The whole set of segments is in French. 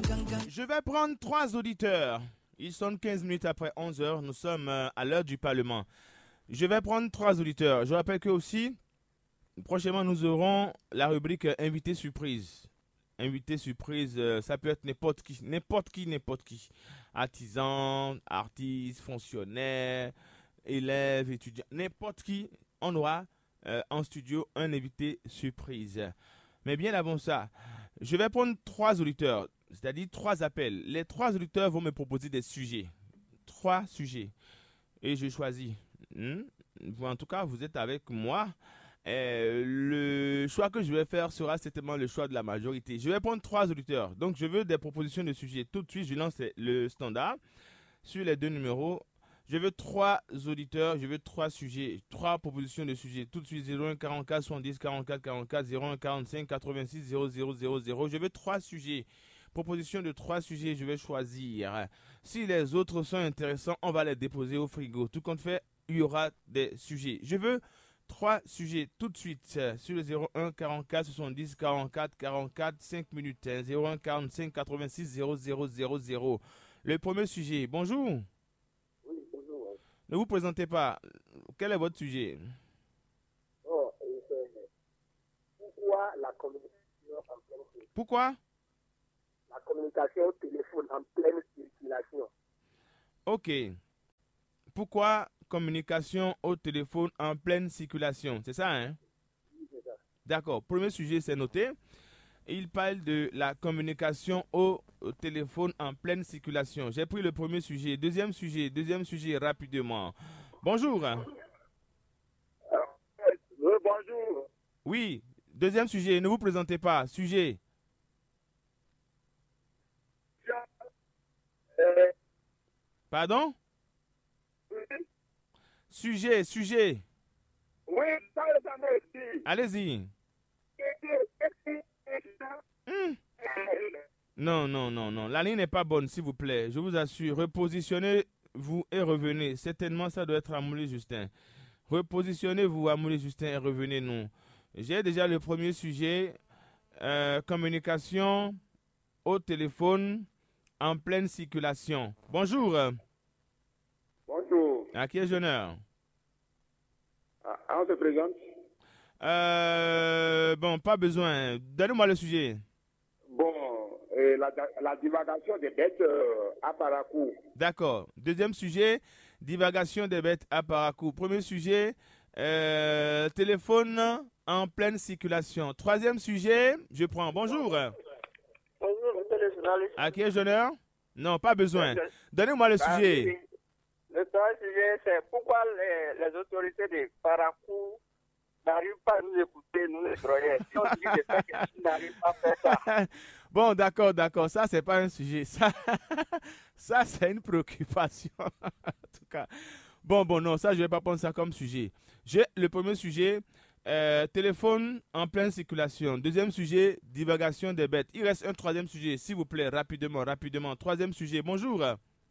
Je vais prendre 3 auditeurs. Ils sont 15 minutes après 11 heures. Nous sommes à l'heure du Parlement. Je vais prendre 3 auditeurs. Je rappelle que aussi, prochainement, nous aurons la rubrique invité surprise. Invité surprise, ça peut être n'importe qui, n'importe qui, n'importe qui. Artisan, artiste, fonctionnaire, élève, étudiant, n'importe qui. On aura en studio un invité surprise. Mais bien avant ça, je vais prendre 3 auditeurs, c'est-à-dire 3 appels. Les 3 auditeurs vont me proposer des sujets. 3 sujets. Et je choisis. En tout cas, vous êtes avec moi. Le choix que je vais faire sera certainement le choix de la majorité. Je vais prendre 3 auditeurs. Donc, je veux des propositions de sujets. Tout de suite, je lance le standard sur les 2 numéros. Je veux 3 auditeurs, je veux 3 sujets, 3 propositions de sujets. Tout de suite, 01 44 70 44 44, 01 45 86 00 00. Je veux 3 sujets. Proposition de 3 sujets, je vais choisir. Si les autres sont intéressants, on va les déposer au frigo. Tout compte fait, il y aura des sujets. Je veux 3 sujets tout de suite sur le 01 44 70 44 44 5 minutes. 01 45 86 00 00. Le premier sujet. Bonjour. Oui, bonjour. Ne vous présentez pas. Quel est votre sujet? Oh, pourquoi la communication en pleine circulation? Pourquoi? La communication au téléphone en pleine circulation. Ok. Pourquoi communication au téléphone en pleine circulation? C'est ça, hein? Oui, c'est ça. D'accord. Premier sujet, c'est noté. Il parle de la communication au téléphone en pleine circulation. J'ai pris le premier sujet. Deuxième sujet rapidement. Bonjour. Oui, bonjour. Oui, deuxième sujet. Ne vous présentez pas. Sujet. Euh, Pardon? oui, Sujet. oui, ça me dit. Allez-y. Hmm. Non. La ligne n'est pas bonne, s'il vous plaît. Je vous assure. Repositionnez-vous et revenez. Certainement, ça doit être Amoulé Justin. Repositionnez-vous, Amoulé Justin, et revenez, nous. J'ai déjà le premier sujet. Communication au téléphone en pleine circulation. Bonjour. Bonjour. À qui est honneur? On se présente. Bon, pas besoin. Donnez-moi le sujet. Bon, la divagation des bêtes à Paracou. D'accord. Deuxième sujet, divagation des bêtes à Paracou. Premier sujet, téléphone en pleine circulation. Troisième sujet, je prends. Bonjour. Bonjour, monsieur le journaliste. À qui est honneur? Non, pas besoin. Donnez-moi le sujet. Le troisième sujet, c'est pourquoi les autorités de Paracou n'arrivent pas à nous écouter, nous les Troyens. Si on dit de faire quelque chose, ils n'arrivent pas à faire ça. Bon, d'accord. Ça, c'est pas un sujet. Ça c'est une préoccupation. En tout cas. Bon, non, ça, je vais pas prendre ça comme sujet. J'ai le premier sujet, téléphone en pleine circulation. Deuxième sujet, divagation des bêtes. Il reste un troisième sujet, s'il vous plaît, rapidement. Troisième sujet, bonjour.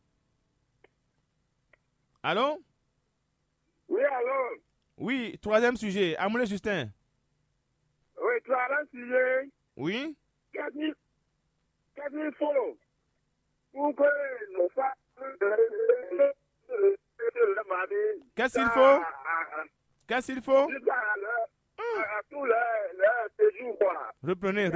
Allô? Oui, alors, Oui, troisième sujet, Amoulé Justin. oui, troisième sujet, Oui? qu'est-ce qu'il faut pour que nos femmes le mari Qu'est-ce qu'il faut? Qu'est-ce qu'il faut? à tous les séjours, quoi. Reprenez,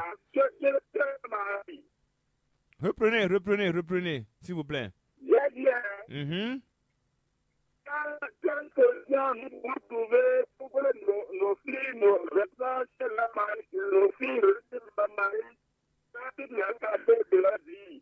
s'il vous plaît. J'ai dit, Mhm. quelle solution nous pouvons trouver pour que nos filles, nos reproches, la mari, nos filles reçoivent la mari, dans toute la qualité de leur vie.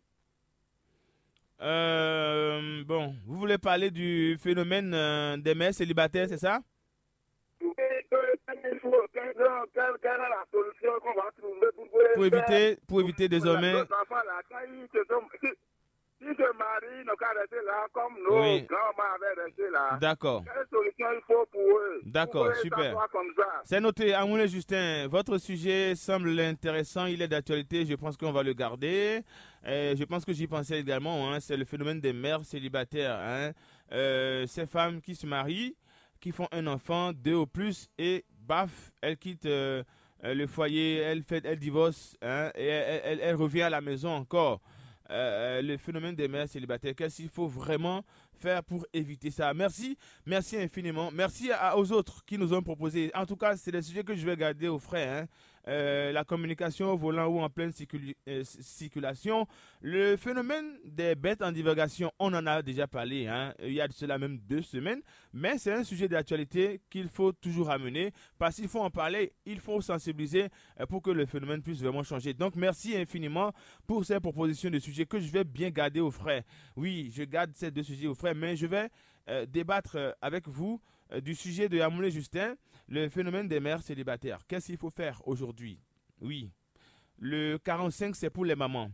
Bon, vous voulez parler du phénomène des mères célibataires, c'est ça? Quelle est la solution qu'on va trouver pour faire Pour éviter désormais. nos enfants là, quand ils se marient, nos cas restés là, comme nos Oui. grands-mères avaient resté là. D'accord. Quelle solution il faut pour eux? D'accord, pour que super. ça soit comme ça. C'est noté. Amoulé Justin, votre sujet semble intéressant, il est d'actualité, je pense qu'on va le garder. Je pense que j'y pensais également, hein, c'est le phénomène des mères célibataires. Hein. Ces femmes qui se marient, qui font un enfant, 2 ou plus, et baf, elles quittent le foyer, elle divorce, hein, et elle revient à la maison encore. Le phénomène des mères célibataires, qu'est-ce qu'il faut vraiment faire pour éviter ça? Merci infiniment. Merci aux autres qui nous ont proposé. En tout cas, c'est des sujets que je vais garder au frais, hein. La communication au volant ou en pleine circulation. Le phénomène des bêtes en divagation, on en a déjà parlé, hein, il y a de cela même 2 semaines, mais c'est un sujet d'actualité qu'il faut toujours amener parce qu'il faut en parler, il faut sensibiliser pour que le phénomène puisse vraiment changer. Donc, merci infiniment pour ces propositions de sujets que je vais bien garder au frais. Oui, je garde ces 2 sujets au frais, mais je vais débattre avec vous du sujet de Yamoulé Justin, le phénomène des mères célibataires. Qu'est-ce qu'il faut faire aujourd'hui? Oui, le 45, c'est pour les mamans.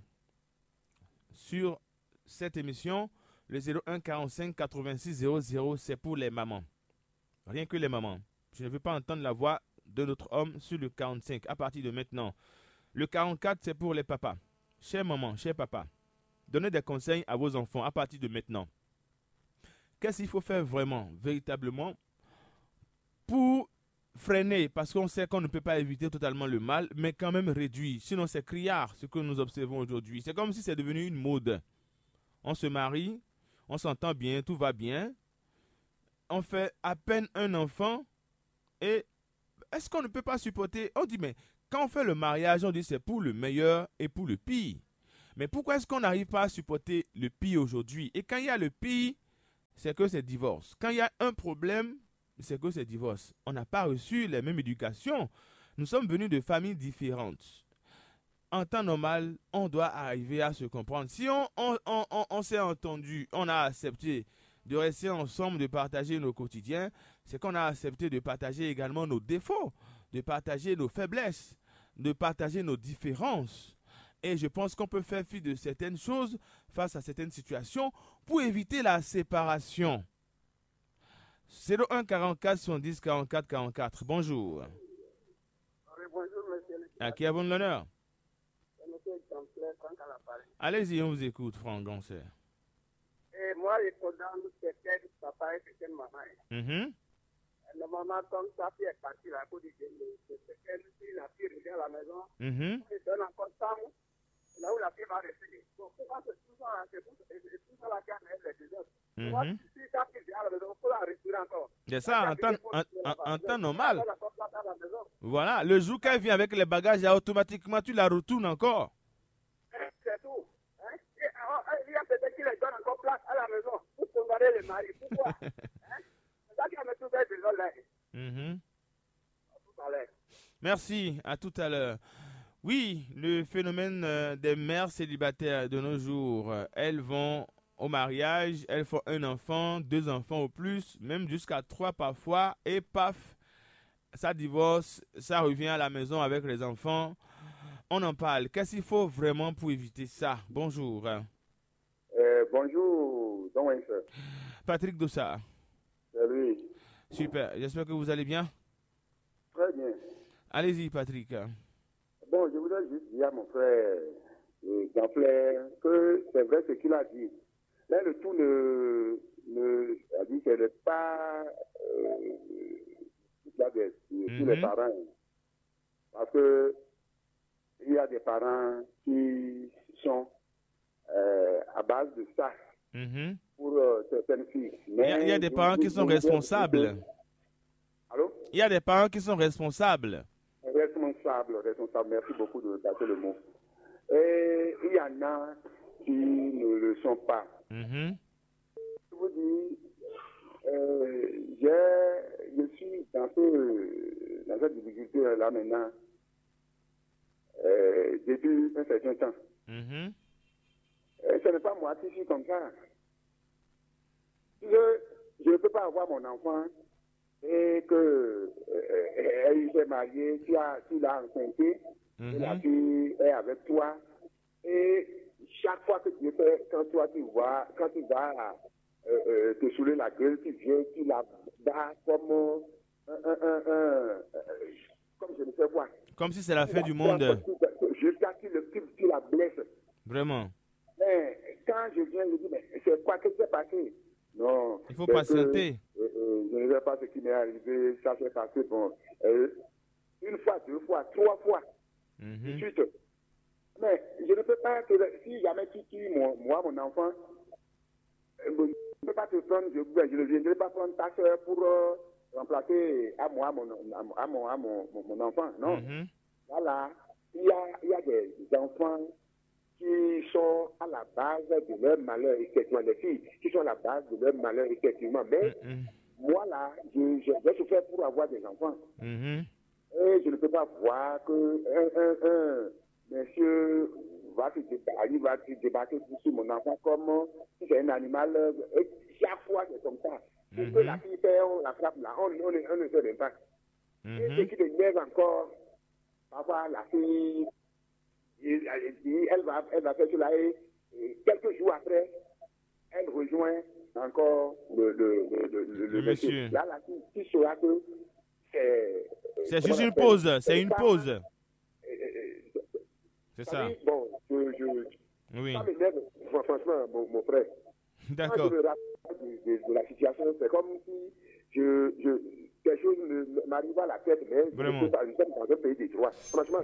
Sur cette émission, le 01 45 86 00, c'est pour les mamans. Rien que les mamans. Je ne veux pas entendre la voix de notre homme sur le 45 à partir de maintenant. Le 44, c'est pour les papas. Chère maman, cher papa, donnez des conseils à vos enfants à partir de maintenant. Qu'est-ce qu'il faut faire vraiment, véritablement, pour freiner, parce qu'on sait qu'on ne peut pas éviter totalement le mal, mais quand même réduire. Sinon, c'est criard ce que nous observons aujourd'hui. C'est comme si c'est devenu une mode. On se marie, on s'entend bien, tout va bien. On fait à peine un enfant et est-ce qu'on ne peut pas supporter? On dit, mais quand on fait le mariage, on dit c'est pour le meilleur et pour le pire. Mais pourquoi est-ce qu'on n'arrive pas à supporter le pire aujourd'hui? Et quand il y a le pire, c'est que c'est divorce. Quand il y a un problème, c'est que c'est divorce. On n'a pas reçu les mêmes éducations. Nous sommes venus de familles différentes. En temps normal, on doit arriver à se comprendre. Si on s'est entendu, on a accepté de rester ensemble, de partager nos quotidiens, c'est qu'on a accepté de partager également nos défauts, de partager nos faiblesses, de partager nos différences. Et je pense qu'on peut faire fi de certaines choses face à certaines situations pour éviter la séparation. 01 44 70 44 44. Bonjour. Oui, bonjour, monsieur. À qui avons l'honneur? C'est monsieur Jean-Pierre Franck à l'appareil. Allez-y, on vous écoute, Franck Gansert. Et moi, je condamne certains papas et certaines mamans. La maman, comme sa fille est partie là, pour dire que la fille revient à la maison, on lui donne encore temps, là où la fille va rester. Donc, pourquoi c'est tout ça, c'est tout ça la gamme, elle les désordre. Si sa fille vient à la maison, il faut la respirer encore. C'est ça, en temps normal. Voilà, le jour qu'elle vient avec les bagages, automatiquement, tu la retournes encore. C'est tout. Hein? Il y a peut-être qui les donne encore place à la maison pour condamner les maris. Pourquoi? C'est ça qui a me trouvé désolé. Merci, à tout à l'heure. Oui, le phénomène des mères célibataires de nos jours, elles vont au mariage, elles font un enfant, 2 enfants au plus, même jusqu'à 3 parfois, et paf, ça divorce, ça revient à la maison avec les enfants. On en parle. Qu'est-ce qu'il faut vraiment pour éviter ça? Bonjour. Bonjour, Don Winsor. Patrick Dossard. Salut. Super, j'espère que vous allez bien. Très bien. Allez-y, Patrick. Bon, je voudrais juste dire à mon frère Jean-Pierre que c'est vrai ce qu'il a dit. Là, le tout a dit que n'est pas tous les parents. Parce que il y a des parents qui sont à base de ça pour certaines filles. Mais il y a des parents qui sont responsables. Allô? Il y a des parents qui sont responsables. Responsable, merci beaucoup de passer le mot. Et il y en a qui ne le sont pas. Je vous dis, je suis dans cette difficulté-là maintenant depuis un certain temps. Ce n'est pas moi qui suis comme ça. Je ne peux pas avoir mon enfant et qu'elle s'est mariée, tu l'as rencontrée, et la fille est avec toi. Et chaque fois que tu fais, quand tu vas te saouler la gueule, tu viens, tu la bats comme comme je ne sais quoi. Comme si c'est la fin du monde. Jusqu'à ce que tu la blesses. Vraiment. Mais quand je viens, je dis, mais c'est quoi qui s'est passé? Non. Il faut patienter. Je ne sais pas ce qui m'est arrivé, ça s'est passé. Bon, une une fois, 2 fois, 3 fois, de suite. Mais je ne peux pas, si jamais tu tues moi, mon enfant, je ne peux pas te prendre, je ne viendrai pas prendre ta soeur pour remplacer à moi, mon enfant. Non. Voilà, il y a des enfants qui sont à la base de leur malheur, effectivement, des filles qui sont à la base de leur malheur, effectivement. Mais moi, là, j'ai souffert pour avoir des enfants. Et je ne peux pas voir que monsieur va se débattre sur mon enfant comme si c'est un animal. Et chaque fois, c'est comme ça. Pour que la fille fait, on la frappe là, on ne fait même pas. Et ce qui m'énerve encore, parfois la fille, elle va faire cela et quelques jours après, elle rejoint encore le monsieur. Là, la fille qui saura que c'est juste une pause, c'est une pause. C'est ça. Bon, oui. Ça m'énerve, franchement, mon frère. D'accord. Quand je me rappelle de la situation, c'est comme si quelque chose m'arrive à la tête, mais vraiment. Je ne peux pas, je suis dans un pays des droits. Franchement.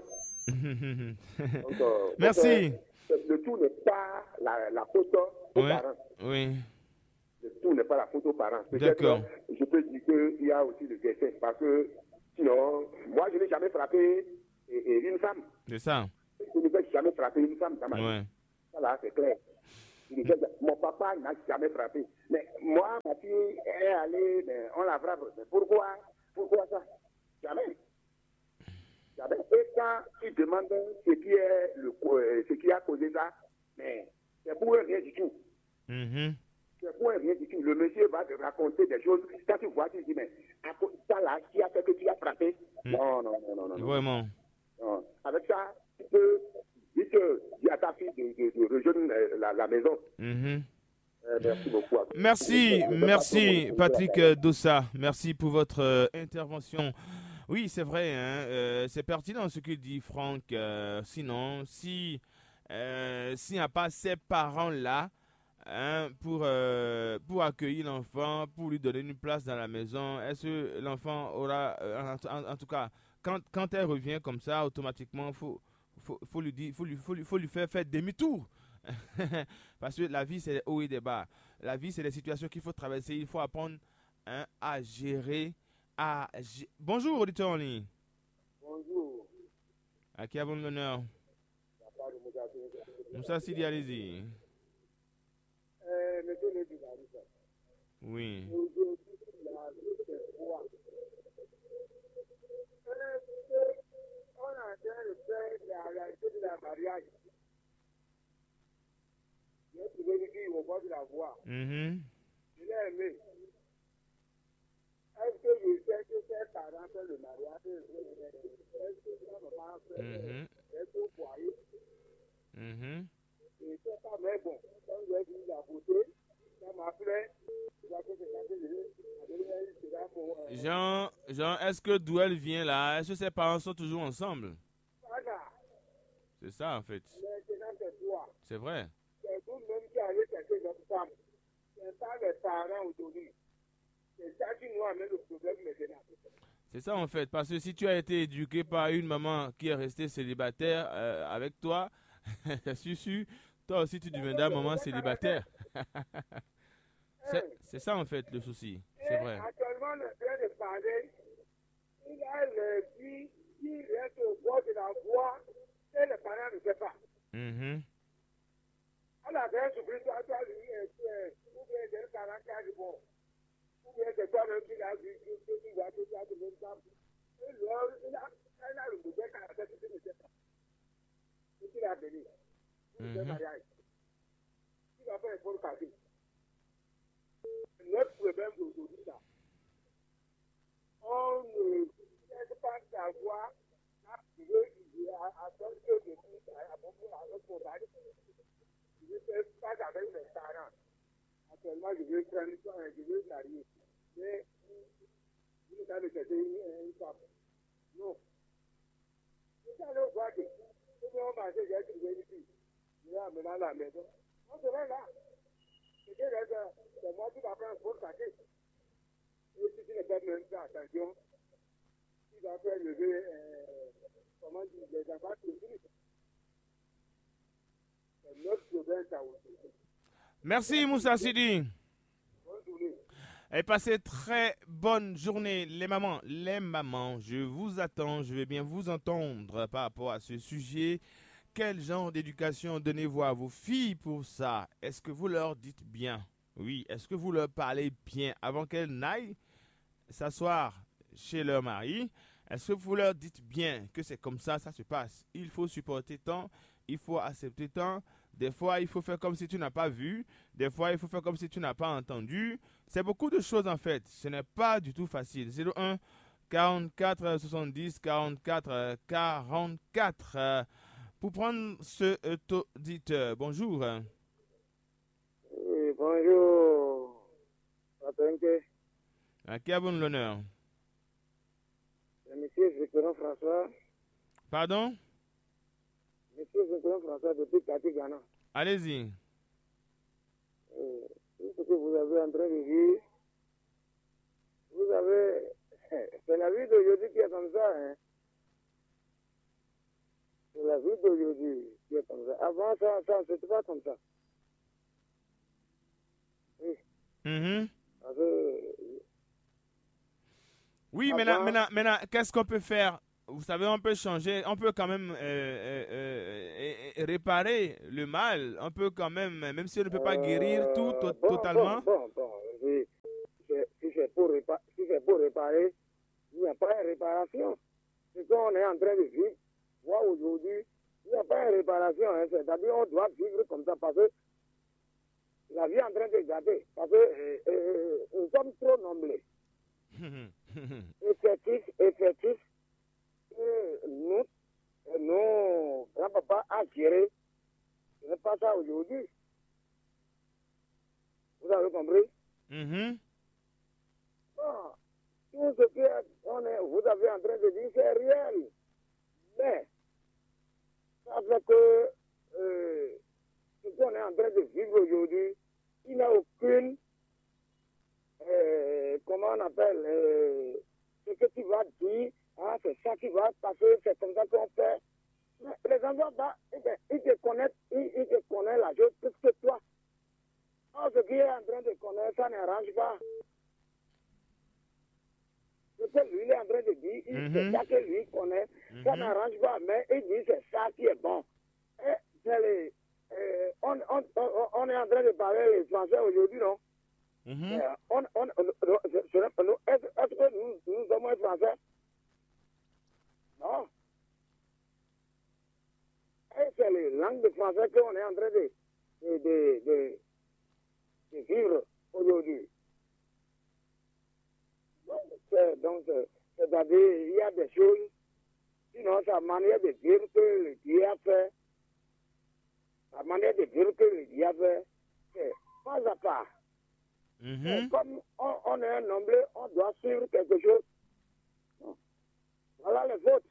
Donc, merci. Le tout n'est pas la faute aux parents. Oui. Le tout n'est pas la faute aux parents. D'accord. Je peux dire qu'il y a aussi le décès, parce que sinon, moi, je n'ai jamais frappé une femme. C'est ça. Je ne vais jamais frapper une femme dans ma vie. Voilà, c'est clair. Mon papa n'a jamais frappé. Mais moi, ma fille est allée, on la frappe. Mais pourquoi ça? Jamais. Et quand tu demandes ce qui a causé ça, mais c'est pour rien du tout. C'est pour rien du tout. Le monsieur va te raconter des choses. Quand tu vois, tu dis, mais ça là, qui a fait que tu as frappé? Non. Vraiment. Non. Avec ça, tu peux dire à ta fille de rejoindre la maison. Merci beaucoup. Merci Patrick Dossa. Merci pour votre intervention. Oui, c'est vrai, hein, c'est pertinent ce que dit Franck. Sinon, s'il n'y a pas ces parents-là pour accueillir l'enfant, pour lui donner une place dans la maison, est-ce que l'enfant aura, en tout cas, quand elle revient comme ça, automatiquement, faut lui faire demi-tour. Parce que la vie, c'est des hauts et des bas. La vie, c'est des situations qu'il faut traverser. Il faut apprendre à gérer. Bonjour, auditeur en ligne. Bonjour. À qui avons l'honneur? Moussa Sidi, allez-y. Monsieur le président. Oui. On a en train de faire la réalité de la mariage. J'ai trouvé une fille au bord de la voie. Je l'ai aimé. Est-ce que je sais que ses parents font le mariage? Est-ce que sa maman fait au foyer? Et c'est pas mais bon. Quand j'ai vu la beauté, ça m'a plu. Jean, est-ce que d'où elle vient là, est-ce que ses parents sont toujours ensemble? Voilà. C'est ça en fait. Maintenant c'est toi. C'est vrai. C'est vous-même qui allez chercher notre femme. C'est pas les parents aujourd'hui. C'est ça qui nous amène le problème maintenant. C'est ça en fait, parce que si tu as été éduqué par une maman qui est restée célibataire avec toi, sûr, toi aussi tu deviendras maman célibataire. C'est ça en fait le souci, c'est vrai. Actuellement, le train de parler, il a les filles qui restent au bord de la voie et les parents ne savent pas. On a bien souffert, toi, ou bien des parents qui arrivent, ou bien c'est toi-même qui l'as vu, tu vois que tu as de même temps. Et alors, il a le bouquet qu'à la tête, tu ne sais pas. Et tu l'as donné. C'est un mariage. Il va faire un bon quartier. Notre problème aujourd'hui, là, on ne sait pas savoir attendre que je puisse à notre montagne. Je ne fais pas avec mes parents. Actuellement, je veux prendre je veux marier. Mais, je ne sais pas chercher une femme. Non. Je suis allé au bois de. Tout le monde m'a dit, j'ai trouvé une fille. Je vais amener à la maison. On se met là. C'est moi qui va prendre pour saquer. Et si tu ne fais même pas attention, qui va faire lever, comment dire, les enfants publics. C'est notre problème, ça aussi. Merci Moussa Sidi. Bonne journée. Et passez très bonne journée, les mamans. Les mamans, je vous attends, je vais bien vous entendre par rapport à ce sujet. Quel genre d'éducation donnez-vous à vos filles pour ça? Est-ce que vous leur dites bien? Oui, est-ce que vous leur parlez bien avant qu'elles n'aillent s'asseoir chez leur mari? Est-ce que vous leur dites bien que c'est comme ça se passe? Il faut supporter tant, il faut accepter tant. Des fois, il faut faire comme si tu n'as pas vu. Des fois, il faut faire comme si tu n'as pas entendu. C'est beaucoup de choses en fait. Ce n'est pas du tout facile. 01 44 70 44 44. Pour prendre ce auditeur, bonjour. Oui, bonjour. À qui avons l'honneur? Monsieur Zéphrin François. Pardon? Monsieur Zéphrin François depuis Kati, Ghana. Allez-y. Tout ce que vous avez en train de vivre, vous avez... C'est la vie d'aujourd'hui qui est comme ça, hein. C'est la vie d'aujourd'hui qui est comme ça. Avant, ça c'était pas comme ça. Oui. Parce que, Oui, maintenant, qu'est-ce qu'on peut faire? Vous savez, on peut changer, on peut quand même réparer le mal. On peut quand même si on ne peut pas guérir tout totalement. Si c'est pour réparer, il n'y a pas de réparation. Ce qu'on est en train de vivre, moi aujourd'hui, il n'y a pas de réparation. Hein. C'est-à-dire on doit vivre comme ça parce que la vie est en train de gâter. Parce que nous sommes trop nombreux. Effectifs. Nos grands-papas a géré. Ce n'est pas ça aujourd'hui. Vous avez compris? Non. Tout ce que vous avez en train de dire, c'est réel. Mais, ça fait que ce qu'on est en train de vivre aujourd'hui, il n'y a aucune, comment on appelle, ce que tu vas dire, hein, c'est ça qui va passer, c'est comme ça qu'on fait. Mais les enfants, ils te connaissent la chose plus que toi. Alors, ce qu'il est en train de connaître, ça n'arrange pas. Ce que lui il est en train de dire, c'est ça que lui connaît, ça n'arrange pas, mais il dit c'est ça qui est bon. Et c'est on est en train de parler les Français aujourd'hui, non? Est-ce que nous sommes Français? Non. Et c'est les langues de français qu'on est en train de vivre aujourd'hui. Donc, c'est-à-dire, il y a des choses, sinon sa manière de dire que le Dieu a fait, la manière de dire que le Dieu a fait, c'est pas à part. Comme on est un nombre, on doit suivre quelque chose. Voilà les votes.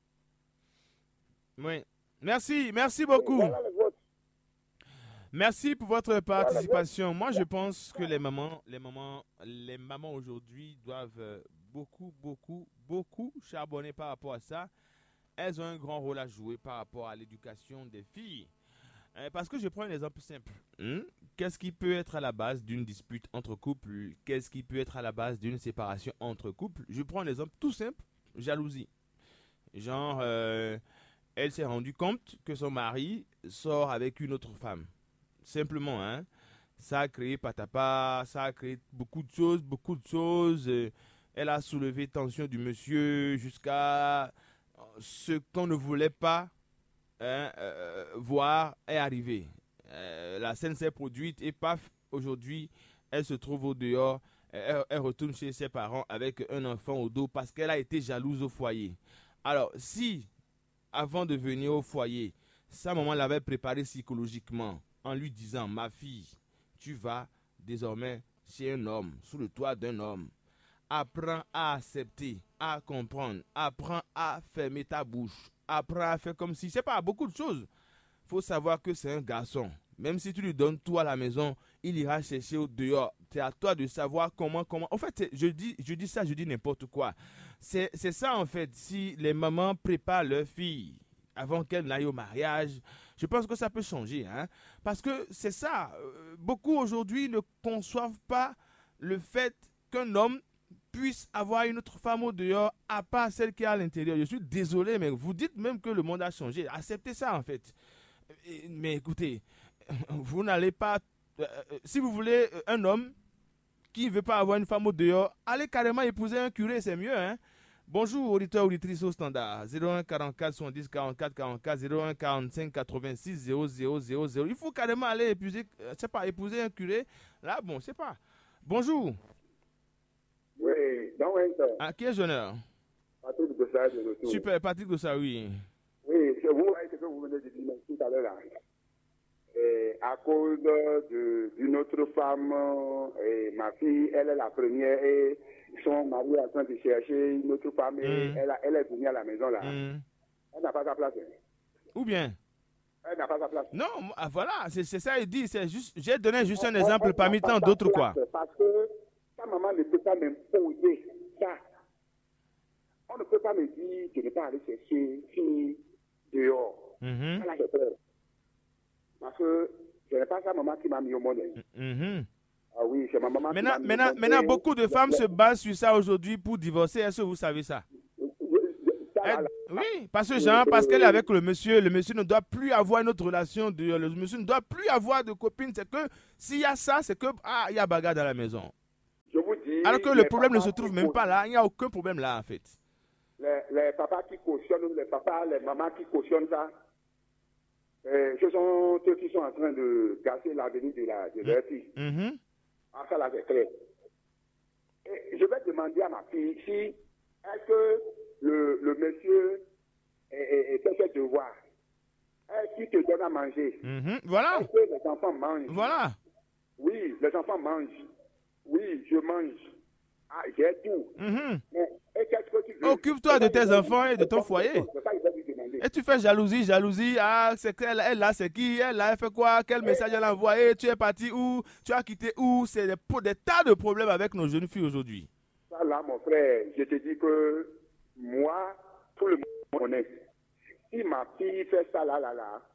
Oui. Merci beaucoup. Voilà les votes. Merci pour votre participation. Moi, je pense que les mamans aujourd'hui doivent beaucoup charbonner par rapport à ça. Elles ont un grand rôle à jouer par rapport à l'éducation des filles. Parce que je prends un exemple simple. Qu'est-ce qui peut être à la base d'une dispute entre couples? Qu'est-ce qui peut être à la base d'une séparation entre couples? Je prends un exemple tout simple. Jalousie. Genre, elle s'est rendue compte que son mari sort avec une autre femme. Simplement, hein. Ça a créé patapa, ça a créé beaucoup de choses. Elle a soulevé tension du monsieur jusqu'à ce qu'on ne voulait pas voir est arrivé. La scène s'est produite et paf, aujourd'hui, elle se trouve au dehors. Elle retourne chez ses parents avec un enfant au dos parce qu'elle a été jalouse au foyer. Alors, si, avant de venir au foyer, sa maman l'avait préparée psychologiquement en lui disant, ma fille, tu vas désormais chez un homme, sous le toit d'un homme. Apprends à accepter, à comprendre. Apprends à fermer ta bouche. Apprends à faire comme si, c'est pas beaucoup de choses. Il faut savoir que c'est un garçon. Même si tu lui donnes tout à la maison, il ira chercher au dehors. C'est à toi de savoir comment. En fait, je dis ça, je dis n'importe quoi. C'est ça, en fait. Si les mamans préparent leurs filles avant qu'elles n'aillent au mariage, je pense que ça peut changer. Hein? Parce que c'est ça. Beaucoup aujourd'hui ne conçoivent pas le fait qu'un homme puisse avoir une autre femme au dehors à part celle qui est à l'intérieur. Je suis désolé, mais vous dites même que le monde a changé. Acceptez ça, en fait. Mais écoutez, vous n'allez pas... si vous voulez un homme qui ne veut pas avoir une femme au dehors, allez carrément épouser un curé, c'est mieux. Hein? Bonjour, auditeurs, auditrices au standard. 01 44 70 44 44, 01 45 86 00 00. Il faut carrément aller épouser un curé. Là, bon, c'est pas. Bonjour. Oui, donc, à qui est honneur? Patrick Dossa de retour. Super, Patrick Dossa, oui. Oui, c'est vous, ce que vous venez de dire tout à l'heure là. À cause d'une autre femme, ma fille, elle est la première et son mari est en train de chercher une autre femme et elle est venue à la maison là. Elle n'a pas sa place. Ou bien? Elle n'a pas sa place. Non, voilà, c'est ça, il dit. J'ai donné juste un exemple parmi tant d'autres, quoi. Parce que ta maman ne peut pas m'imposer ça. On ne peut pas me dire de ne pas aller chercher fille dehors. Elle a peur. Parce que ce n'est pas sa maman qui m'a mis au monde. Ah oui, c'est ma maman qui m'a mis au monde. Maintenant, beaucoup de femmes se basent sur ça aujourd'hui pour divorcer. Est-ce que vous savez ça? Oui, parce qu'elle est avec le monsieur ne doit plus avoir une autre relation, le monsieur ne doit plus avoir de copine. C'est que s'il y a ça, c'est que il y a bagarre dans la maison. Je vous dis, alors que le problème ne se trouve même pas là, il n'y a aucun problème là en fait. Les papas qui cautionnent, les mamans qui cautionnent ça, ce sont ceux qui sont en train de gâcher l'avenir de leur fille. Ça là c'est clair. Et je vais demander à ma fille si est-ce que le monsieur fait ses devoirs. Est-ce qu'il te donne à manger? Voilà. Est-ce que les enfants mangent? Voilà. Oui, les enfants mangent. Oui, je mange. Ah, j'ai tout. Et qu'est-ce que tu veux? Occupe-toi de tes enfants et de ton foyer. Et tu fais jalousie. Ah, c'est qu'elle, elle là, c'est qui? Elle là, elle fait quoi? Quel message elle a envoyé? Tu es parti où? Tu as quitté où? C'est des tas de problèmes avec nos jeunes filles aujourd'hui. Ça là, mon frère, je te dis que moi, tout le monde connaît. Si ma fille fait ça là,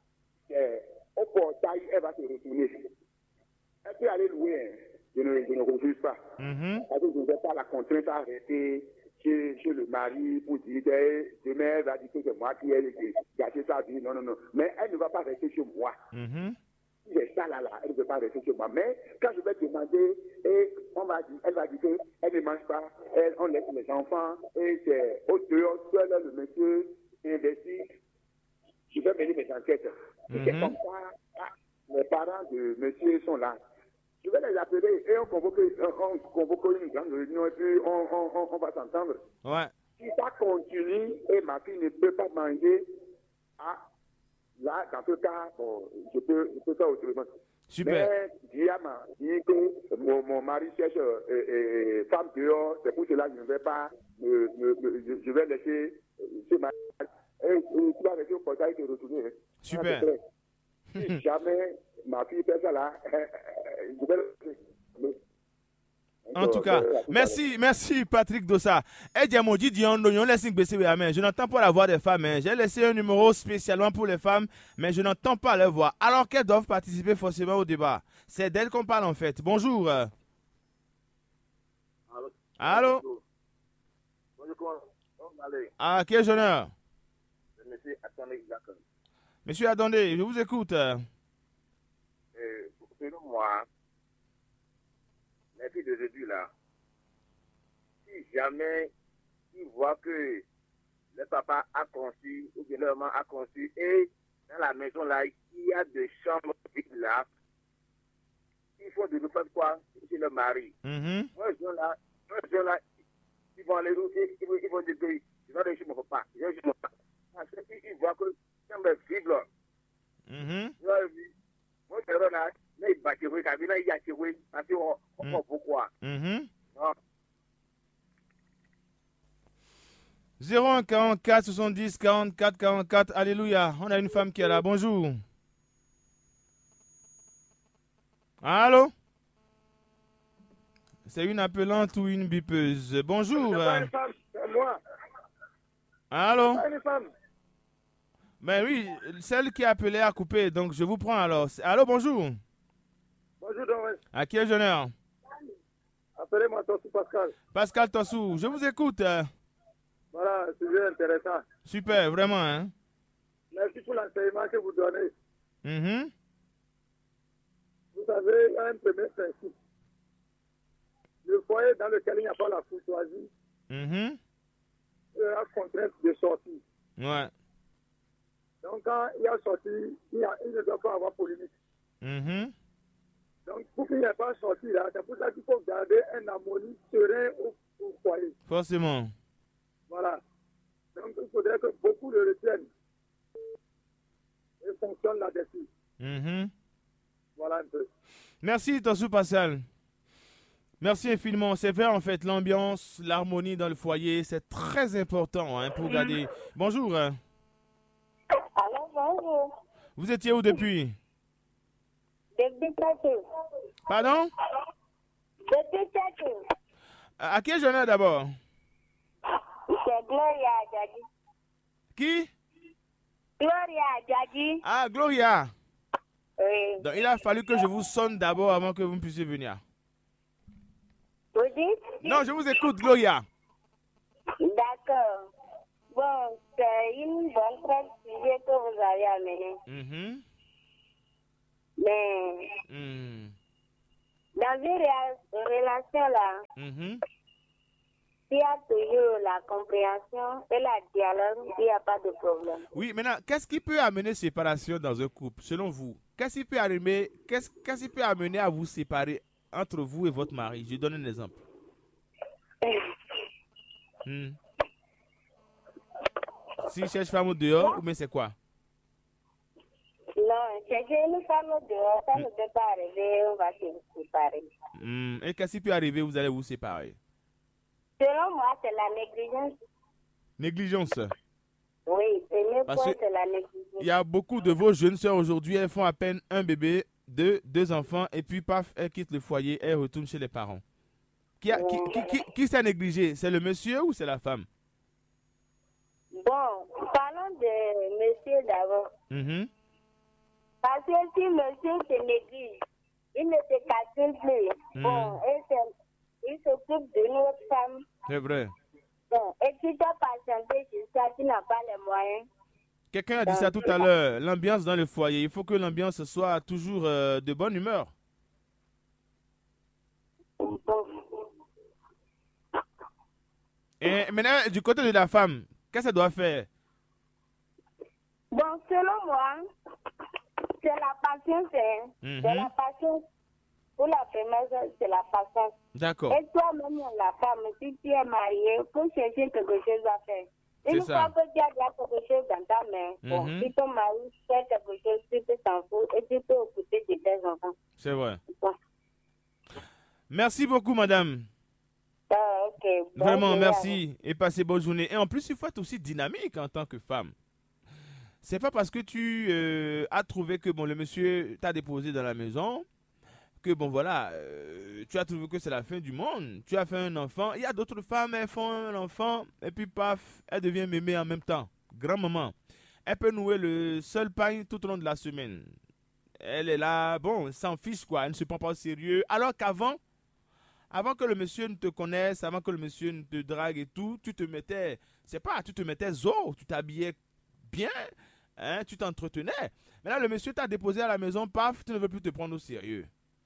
au portail, elle va se retourner. Elle peut aller loin. Je ne refuse pas. Parce que je ne vais pas la contrainte à arrêter chez le mari pour dire que demain elle va dire que c'est moi qui ai gâché sa vie. Non. Mais elle ne va pas rester chez moi. Si j'ai ça là, elle ne veut pas rester chez moi. Mais quand je vais demander, elle va dire qu'elle ne mange pas, on laisse les enfants, et c'est au dehors, seul le monsieur investit. Je vais mener mes enquêtes. Et c'est comme ça, les parents de monsieur sont là. Je vais les appeler et on convoque une grande réunion et puis on va s'entendre. Ouais. Si ça continue et ma fille ne peut pas manger, là, dans ce cas, bon, je peux faire autrement. Super. Mais Diama dit que mon mari cherche femme dehors, c'est pour cela que je ne vais pas, je vais laisser ce mari. Et tu vas rester au portail et te retourner. Super. Si jamais ma fille fait ça là, je vais... En tout cas, merci Patrick Dossa. Je n'entends pas la voix des femmes. J'ai laissé un numéro spécialement pour les femmes, mais je n'entends pas leur voix. Alors qu'elles doivent participer forcément au débat. C'est d'elles qu'on parle en fait. Bonjour. Allô? Ah, quel honneur? Monsieur, attendez, je vous écoute. Selon moi, les filles d'aujourd'hui là, si jamais ils voient que le papa a conçu ou que leur maman a conçu et dans la maison là, il y a des chambres vides là, ils font de nous faire quoi chez le mari. Moi, je là, ils vont aller où ils vont dire que je vais aller chez mon papa. Je vais chez mon papa. Parce qu'ils voient que c'est un vide là. Moi, je là, là, il va te voir, il y a te voir, parce qu'on prend pourquoi. 01 44 70 44 44. Alléluia. On a une femme qui est là. Bonjour. Allô? C'est une appelante ou une bipeuse? Bonjour. C'est pas une femme, c'est moi. Allô? C'est pas une femme. Ben oui, celle qui a appelé a coupé, donc je vous prends alors. Allô, bonjour. Bonjour, Doris. À qui ai-je l'honneur? Appelez-moi Tossou Pascal. Pascal Tossou, je vous écoute. Voilà, sujet intéressant. Super, vraiment, hein? Merci pour l'enseignement que vous donnez. Mhm. Vous savez, il y a un premier principe. Le foyer dans lequel il n'y a pas la courtoisie, Mhm. il y a contrainte de sortie. Ouais. Donc, quand il y a sorti, il ne doit pas avoir polémique. Mhm. Donc, pour qu'il n'y ait pas sorti là, c'est pour ça qu'il faut garder un harmonie serein au foyer. Forcément. Voilà. Donc, il faudrait que beaucoup le retiennent et fonctionnent là-dessus. Mhm. Voilà un peu. Merci, Tossou Pascal. Merci infiniment. C'est vrai, en fait, l'ambiance, l'harmonie dans le foyer, c'est très important hein, pour garder. Bonjour. Alors, bonjour. Vous étiez où depuis? Depuis Tchèque. Pardon? Depuis Tchèque. À quel journée d'abord? C'est Gloria Adjadi. Qui? Gloria Adjadi. Ah, Gloria. Oui. Donc, il a fallu que je vous sonne d'abord avant que vous puissiez venir. Vous dites? Non, je vous écoute, Gloria. D'accord. Bon, c'est une bonne très sujet que vous avez amené. Mhm. Mais Mhm. dans une relation là, Mhm. s'il y a toujours la compréhension et la dialogue, il n'y a pas de problème. Oui, maintenant, qu'est-ce qui peut amener séparation dans un couple, selon vous? Qu'est-ce qui peut amener à vous séparer entre vous et votre mari? Je donne un exemple. Si cherche femme au dehors, ou bien c'est quoi? Non, chercher une femme au dehors, ça ne peut pas arriver, on va se séparer. Et qu'est-ce qui peut arriver, vous allez vous séparer? Selon moi, c'est la négligence. Négligence. Oui, premier Parce point, que c'est la négligence. il y a beaucoup de vos jeunes sœurs aujourd'hui, elles font à peine un bébé, deux enfants, et puis paf, elles quittent le foyer, elles retournent chez les parents. Qui s'est négligé? C'est le monsieur ou c'est la femme? Bon, parlons de monsieur d'abord. Parce que si monsieur se néglige, il ne se calcule plus. Bon, il s'occupe d'une autre femme. C'est vrai. Bon, et tu dois patienter jusqu'à tu n'as pas les moyens. Quelqu'un a dit ça tout à l'heure, l'ambiance dans le foyer. Il faut que l'ambiance soit toujours de bonne humeur. Bon. Et maintenant, du côté de la femme, qu'est-ce qu'elle doit faire? Bon, selon moi, c'est la patience. C'est la patience. Pour la première chose, c'est la patience. D'accord. Et toi-même, la femme, si tu es mariée, il faut chercher quelque chose à faire. Une fois que tu as déjà quelque chose dans ta main, bon, si ton mari fait quelque chose, tu peux t'en foutre et tu peux occuper de tes enfants. C'est vrai. Bon. Merci beaucoup, madame. Ok. Vraiment, merci. Et passez bonne journée. Et en plus, il faut être aussi dynamique en tant que femme. C'est pas parce que tu as trouvé que bon, le monsieur t'a déposé dans la maison que bon voilà, tu as trouvé que c'est la fin du monde. Tu as fait un enfant. Il y a d'autres femmes, elles font un enfant et puis paf, elle devient mémé en même temps. Grand-maman. Elle peut nouer le seul pain tout au long de la semaine. Elle est là, bon, elle s'en fiche quoi, elle ne se prend pas au sérieux. Alors qu'avant, avant que le monsieur ne te connaisse, avant que le monsieur ne te drague et tout, tu te mettais zo, tu t'habillais bien, hein, tu t'entretenais. Maintenant, le monsieur t'a déposé à la maison, paf, tu ne veux plus te prendre au sérieux.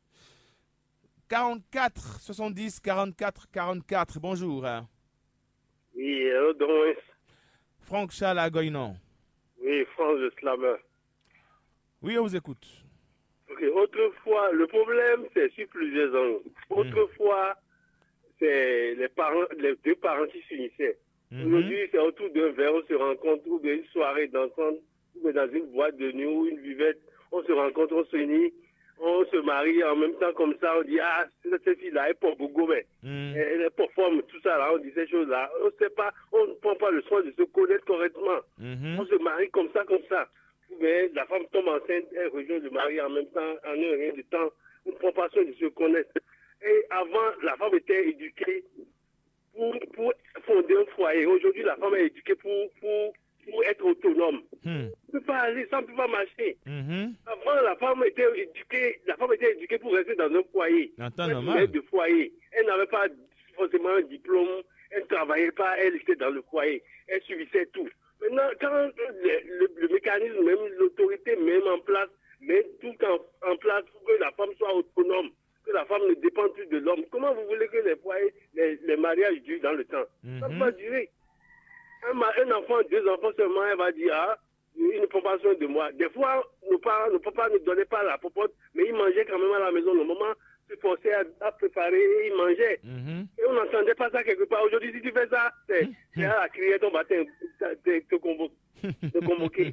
44 70 44 44, bonjour. Oui, hello, Doris. Franck Charles Agoinon. Oui, France de Slammer. Oui, on vous écoute. Ok, autrefois, le problème, c'est sur plusieurs angles. Autrefois, c'est les deux parents qui s'unissaient. Aujourd'hui, c'est autour d'un verre, on se rencontre, ou bien une soirée d'ensemble, ou bien dans une boîte de nuit ou une buvette, on se rencontre, on se unit, on se marie en même temps comme ça, on dit, ah, cette fille-là, elle porte beaucoup, mais elle est pour forme, tout ça, là, on dit ces choses-là. On sait pas, on ne prend pas le soin de se connaître correctement. On se marie comme ça. Mais la femme tombe enceinte, elle rejoint le mari en même temps, en un rien de temps. ne prend pas soin de se connaître. Et avant, la femme était éduquée pour fonder un foyer. Aujourd'hui, la femme est éduquée pour être autonome. Ça ne peut pas aller, ça ne peut pas marcher. Avant, la femme était éduquée pour rester dans un foyer. Attends, normal. De foyer. Elle n'avait pas forcément un diplôme, elle ne travaillait pas, elle était dans le foyer. Elle subissait tout. Maintenant, quand le mécanisme, même l'autorité, même en place, met tout en place pour que la femme soit autonome, que la femme ne dépend plus de l'homme, comment vous voulez que les foyers, les mariages durent dans le temps? Ça ne peut pas durer. Un enfant, 2 enfants seulement, elle va dire, il ne prend pas soin de moi. Des fois, nos papas ne donnaient pas la popote, mais ils mangeaient quand même à la maison. Nos mamans se forçaient à préparer et ils mangeaient. Et on n'entendait pas ça quelque part. Aujourd'hui, si tu fais ça, c'est à la crière, on va te convoquer.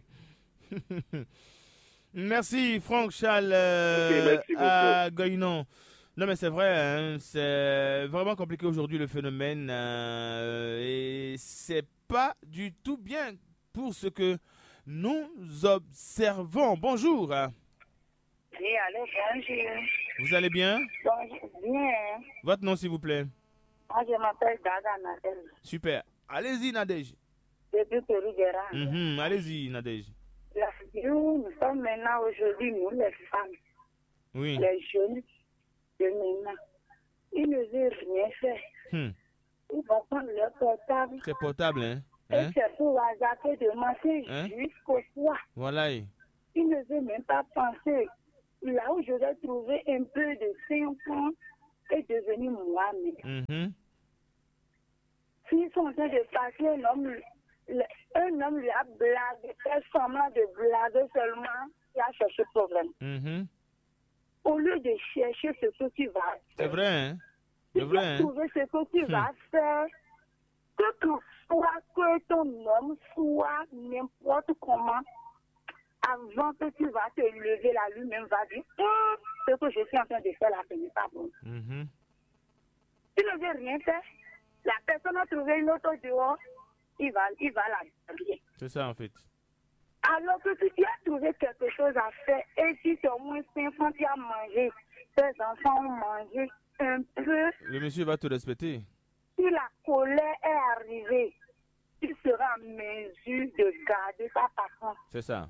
Merci, Franck Charles merci à Goïnon. Non, mais c'est vrai, hein, c'est vraiment compliqué aujourd'hui le phénomène et c'est pas du tout bien pour ce que nous observons. Bonjour. Oui, allô, bonjour. Vous allez bien? Bonjour, bien. Votre nom, s'il vous plaît? Moi, je m'appelle Dada Nadège. Super. Allez-y, Nadège. Depuis Pérou-Guérard. Allez-y, Nadège. Nous sommes maintenant aujourd'hui, nous, les femmes, les jeunes de maintenant. Ils ne veulent rien faire. Ils vont prendre leur portable. C'est portable, hein? Et c'est pour hasarder de manger jusqu'au soir. Voilà. Ils ne veulent même pas penser. Là où je vais trouver un peu de 5 ans et devenir moi-même. S'ils sont en train de passer un homme lui a blagué, fait semblant de blaguer seulement, il a cherché problème. Au lieu de chercher ce que tu vas faire. C'est vrai, hein? C'est vrai, hein? Trouver ce que tu vas faire, que ton homme soit n'importe comment, avant que tu vas te lever, là, lui-même va dire, ce que je suis en train de faire là, ce n'est pas bon. Tu ne veux rien faire. La personne a trouvé une autre dehors, il va la bien. C'est ça, en fait. Alors que tu as trouvé quelque chose à faire, et si tu as au moins 5 ans, tu as mangé, tes enfants ont mangé un peu. Le monsieur va te respecter. Si la colère est arrivée, tu seras en mesure de garder ta patience. C'est ça.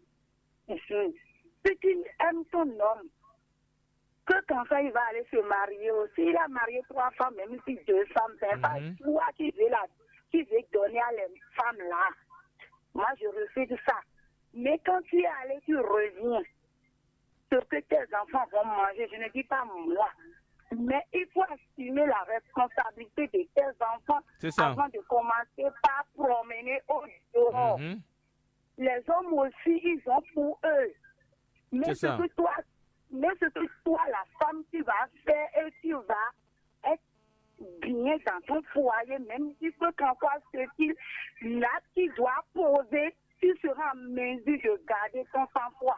Si tu aimes ton homme, que quand ça il va aller se marier aussi, il a marié 3 femmes, même si 2 femmes, c'est pas toi qui veux donner à les femmes là. Moi, je refuse ça. Mais quand tu es allé, tu reviens. Ce que tes enfants vont manger, je ne dis pas moi. Mais il faut assumer la responsabilité de tes enfants avant de commencer par promener au dehors. Les hommes aussi, ils ont pour eux. Mais ce que toi, la femme, tu vas faire et tu vas être bien dans ton foyer, même si ce qu'encore là, tu dois poser, tu seras en mesure de garder ton sang-froid.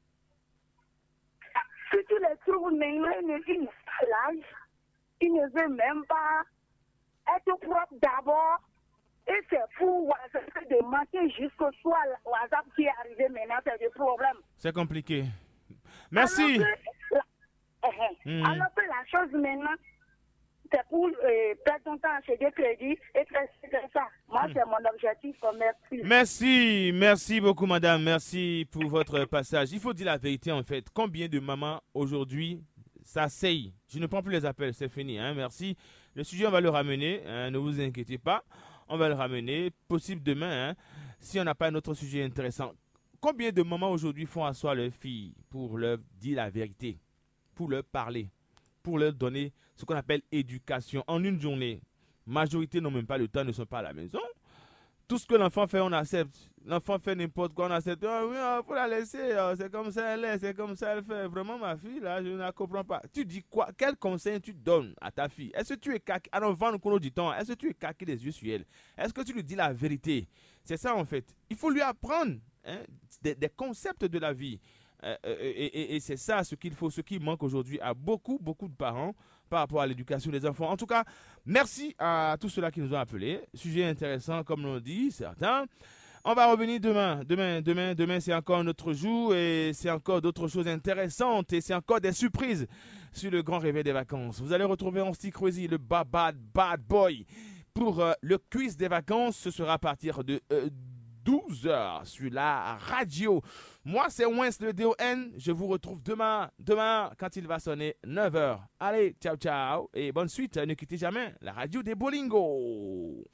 Si tu les trouves maintenant, ils ne pas l'âge, ils ne veulent même pas être propres d'abord. Et c'est pour WhatsApp de manquer jusqu'au soir. WhatsApp qui est arrivé maintenant, c'est des problèmes. C'est compliqué. Merci. Alors que la chose maintenant, c'est pour perdre ton temps à acheter des crédits et faire ça. Moi, c'est mon objectif. Merci. Merci beaucoup, madame. Merci pour votre passage. Il faut dire la vérité, en fait. Combien de mamans aujourd'hui s'asseyent? Je ne prends plus les appels, c'est fini. Hein? Merci. Le sujet, on va le ramener. Hein? Ne vous inquiétez pas. On va le ramener. Possible demain, hein? Si on n'a pas un autre sujet intéressant. Combien de mamans aujourd'hui font asseoir leurs filles pour leur dire la vérité, pour leur parler, pour leur donner ce qu'on appelle éducation en une journée? Majorité n'ont même pas le temps, ne sont pas à la maison. Tout ce que l'enfant fait, on accepte. L'enfant fait n'importe quoi, on accepte. Oh, oui, il faut la laisser. Oh, c'est comme ça elle est, c'est comme ça elle fait. Vraiment, ma fille, là, je ne la comprends pas. Tu dis quoi? Quel conseil tu donnes à ta fille? Est-ce que tu es caqué? Alors, vendre du temps. Est-ce que tu es caqué les yeux sur elle? Est-ce que tu lui dis la vérité? C'est ça, en fait. Il faut lui apprendre des concepts de la vie. Et c'est ça ce qu'il faut, ce qui manque aujourd'hui à beaucoup de parents par rapport à l'éducation des enfants. En tout cas, merci à tous ceux-là qui nous ont appelés. Sujet intéressant, comme l'on dit, certains. On va revenir demain. Demain, c'est encore un autre jour et c'est encore d'autres choses intéressantes et c'est encore des surprises sur le grand réveil des vacances. Vous allez retrouver Ansti Crazy, le bad boy. Pour le quiz des vacances, ce sera à partir de 12h sur la radio. Moi, c'est Wens le DON. Je vous retrouve demain quand il va sonner 9h. Allez, ciao et bonne suite. Ne quittez jamais la radio des Bolingo.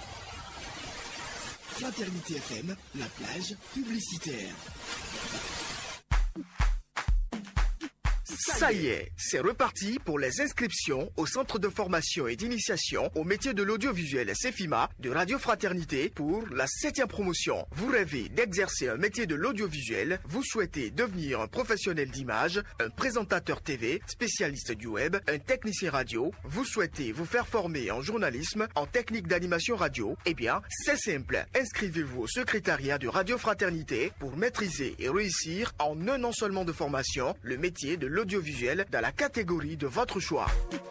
Fraternité FM, la plage publicitaire. Ça y est, c'est reparti pour les inscriptions au centre de formation et d'initiation au métier de l'audiovisuel CEFIMA de Radio Fraternité pour la 7e promotion. Vous rêvez d'exercer un métier de l'audiovisuel, vous souhaitez devenir un professionnel d'image, un présentateur TV, spécialiste du web, un technicien radio, vous souhaitez vous faire former en journalisme, en technique d'animation radio, eh bien, c'est simple. Inscrivez-vous au secrétariat de Radio Fraternité pour maîtriser et réussir en un an seulement de formation le métier de l'audiovisuel dans la catégorie de votre choix.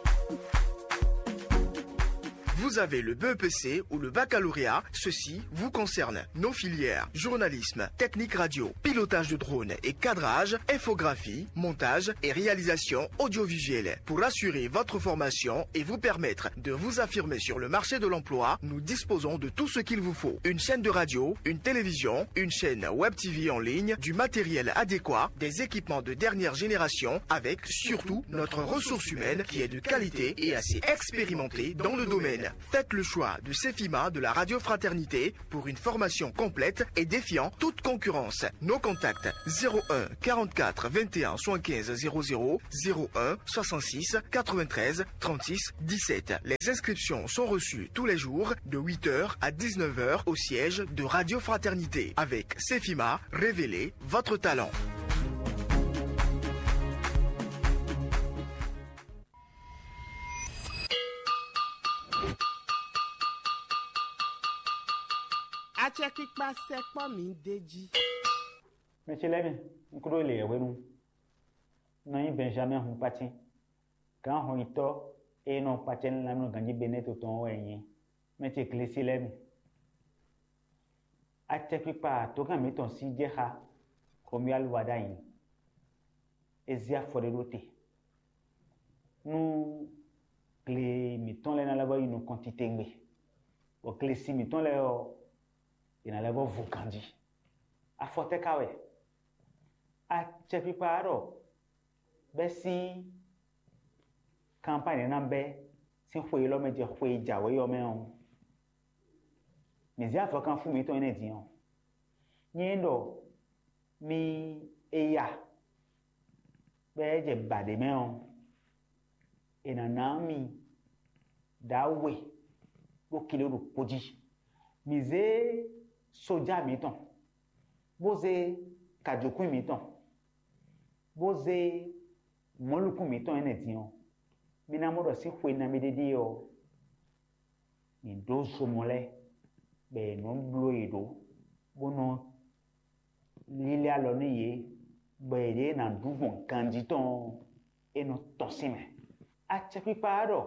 Vous avez le BEPC ou le baccalauréat, ceci vous concerne. Nos filières, journalisme, technique radio, pilotage de drone et cadrage, infographie, montage et réalisation audiovisuelle. Pour assurer votre formation et vous permettre de vous affirmer sur le marché de l'emploi, nous disposons de tout ce qu'il vous faut. Une chaîne de radio, une télévision, une chaîne web TV en ligne, du matériel adéquat, des équipements de dernière génération, avec surtout notre ressource humaine qui est de qualité et assez expérimentée dans le domaine. Faites le choix de CEFIMA de la Radio Fraternité pour une formation complète et défiant toute concurrence. Nos contacts 01 44 21 75 00 01 66 93 36 17. Les inscriptions sont reçues tous les jours de 8h à 19h au siège de Radio Fraternité. Avec CEFIMA, révélez votre talent. Achekikpa sekpo mi deji. Monsieur Levin, nkuro le wenu. Non Benjamin hon pati. Kan hon ito e non paten la no ganji beneto ton wenye. Monsieur Clécy Levin. Achekikpa to kan meton si jeha komi alwada yin. Ezia forerote. Nou clé meton le na labo yin no quantité ngbe. O Clécy meton le o ina lebo vukandi a forte kawe a chepi paro be si campagne na be si fwe lo meje fwe jawe yo me on mezi afokan fu mi to ene dion nyendo mi eya be je bade me on ina na mi dawe bo kilo ru poji mize soja miton boze kajokun miton boze molukun miton ene dion mina modo si fwe na medede yo ni do somole be non blo edo bono lile aloni ye be de na dugon kanditon eno tosime a chepi paro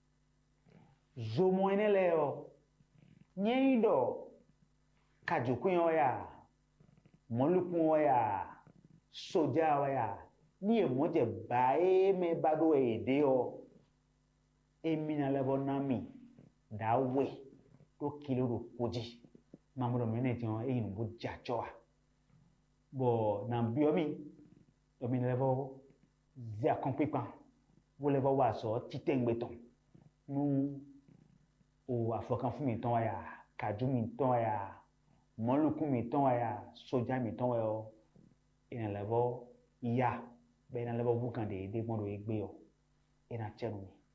zomo enele yo nyeido kajukun oya molukun oya soja oya ni emoje bae me bado ede o emina lebo nami dawe to kilo ro koji mamudo mene tion e inu bu jachoa bo na biomi to mi lebo zia kompipan bo lebo wa so titengbeton nu o afokan fún mi ton ya kaju mi ton ya molukun mi ton ya soja mi ton yo ina lebo ya be na lebo bukande de gboro egbe yo ina chenu mi